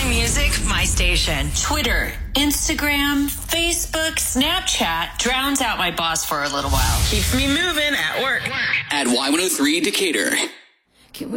My music, my station. Twitter, Instagram, Facebook, Snapchat drowns out my boss for a little while. Keeps me moving at work. At Y103 Decatur.